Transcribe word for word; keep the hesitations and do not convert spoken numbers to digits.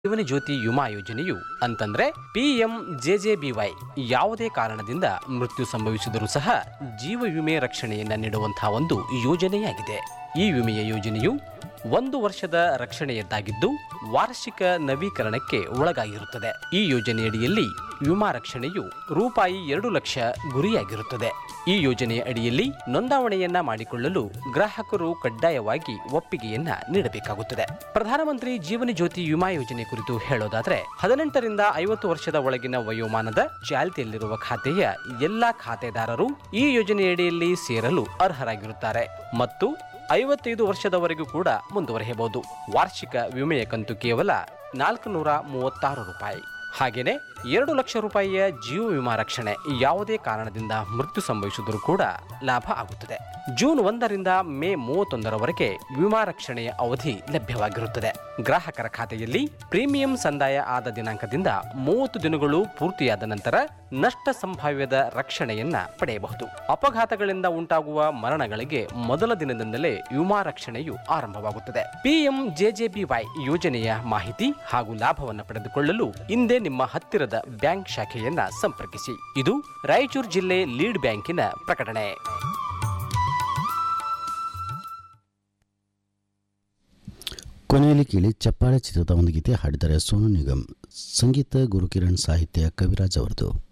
ಜೀವನ ಜ್ಯೋತಿ ವಿಮಾ ಯೋಜನೆಯು ಅಂತಂದ್ರೆ ಪಿಎಂ ಜೆಜೆಬಿವೈ ಯಾವುದೇ ಕಾರಣದಿಂದ ಮೃತ್ಯು ಸಂಭವಿಸಿದರೂ ಸಹ ಜೀವ ವಿಮೆ ರಕ್ಷಣೆಯನ್ನ ನೀಡುವಂತಹ ಒಂದು ಯೋಜನೆಯಾಗಿದೆ. ಈ ವಿಮೆಯ ಯೋಜನೆಯು ಒಂದು ವರ್ಷದ ರಕ್ಷಣೆಯದ್ದಾಗಿದ್ದು ವಾರ್ಷಿಕ ನವೀಕರಣಕ್ಕೆ ಒಳಗಾಗಿರುತ್ತದೆ. ಈ ಯೋಜನೆಯಡಿಯಲ್ಲಿ ವಿಮಾ ರಕ್ಷಣೆಯು ರೂಪಾಯಿ ಎರಡು ಲಕ್ಷ ಗುರಿಯಾಗಿರುತ್ತದೆ. ಈ ಯೋಜನೆಯ ಅಡಿಯಲ್ಲಿ ನೋಂದಾವಣೆಯನ್ನ ಮಾಡಿಕೊಳ್ಳಲು ಗ್ರಾಹಕರು ಕಡ್ಡಾಯವಾಗಿ ಒಪ್ಪಿಗೆಯನ್ನ ನೀಡಬೇಕಾಗುತ್ತದೆ. ಪ್ರಧಾನಮಂತ್ರಿ ಜೀವನ ಜ್ಯೋತಿ ವಿಮಾ ಯೋಜನೆ ಕುರಿತು ಹೇಳೋದಾದ್ರೆ ಹದಿನೆಂಟರಿಂದ ಐವತ್ತು ವರ್ಷದ ಒಳಗಿನ ವಯೋಮಾನದ ಚಾಲ್ತಿಯಲ್ಲಿರುವ ಖಾತೆಯ ಎಲ್ಲಾ ಖಾತೆದಾರರು ಈ ಯೋಜನೆಯಡಿಯಲ್ಲಿ ಸೇರಲು ಅರ್ಹರಾಗಿರುತ್ತಾರೆ ಮತ್ತು ಐವತ್ತೈದು ವರ್ಷದವರೆಗೂ ಕೂಡ ಮುಂದುವರೆಯಬಹುದು. ವಾರ್ಷಿಕ ವಿಮೆಯ ಕಂತು ಕೇವಲ ನಾಲ್ಕು ನೂರ ಮೂವತ್ತಾರು ರೂಪಾಯಿ. ಹಾಗೆಯೇ ಎರಡು ಲಕ್ಷ ರೂಪಾಯಿಯ ಜೀವ ವಿಮಾ ರಕ್ಷಣೆ ಯಾವುದೇ ಕಾರಣದಿಂದ ಮೃತ್ಯು ಸಂಭವಿಸಿದರೂ ಕೂಡ ಲಾಭ ಆಗುತ್ತದೆ. ಜೂನ್ ಒಂದರಿಂದ ಮೇ ಮೂವತ್ತೊಂದರವರೆಗೆ ವಿಮಾ ರಕ್ಷಣೆಯ ಅವಧಿ ಲಭ್ಯವಾಗಿರುತ್ತದೆ. ಗ್ರಾಹಕರ ಖಾತೆಯಲ್ಲಿ ಪ್ರೀಮಿಯಂ ಸಂದಾಯ ಆದ ದಿನಾಂಕದಿಂದ ಮೂವತ್ತು ದಿನಗಳು ಪೂರ್ತಿಯಾದ ನಂತರ ನಷ್ಟ ಸಂಭಾವ್ಯದ ರಕ್ಷಣೆಯನ್ನ ಪಡೆಯಬಹುದು. ಅಪಘಾತಗಳಿಂದ ಉಂಟಾಗುವ ಮರಣಗಳಿಗೆ ಮೊದಲ ದಿನದಿಂದಲೇ ವಿಮಾ ರಕ್ಷಣೆಯು ಆರಂಭವಾಗುತ್ತದೆ. ಪಿಎಂ ಜೆಜೆಬಿವೈ ಯೋಜನೆಯ ಮಾಹಿತಿ ಹಾಗೂ ಲಾಭವನ್ನು ಪಡೆದುಕೊಳ್ಳಲು ಹಿಂದೆ ನಿಮ್ಮ ಹತ್ತಿರದ ಬ್ಯಾಂಕ್ ಶಾಖೆಯನ್ನ ಸಂಪರ್ಕಿಸಿ. ಇದು ರಾಯಚೂರು ಜಿಲ್ಲೆ ಲೀಡ್ ಬ್ಯಾಂಕಿನ ಪ್ರಕಟಣೆ. ಕೊನೆಯಲ್ಲಿ ಕೇಳಿ ಚಪ್ಪಾಳೆ ಚಿತ್ರದ ಒಂದು ಗೀತೆ ಹಾಡಿದರೆ ಸೋನು ನಿಗಮ್, ಸಂಗೀತ ಗುರುಕಿರಣ್, ಸಾಹಿತ್ಯ ಕವಿರಾಜ್ ಅವರದು.